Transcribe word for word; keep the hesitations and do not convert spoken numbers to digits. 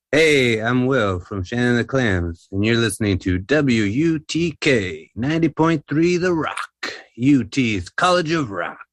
Hey, I'm Will from Shannon the Clams, and you're listening to W U T K ninety point three The Rock, U T's College of Rock.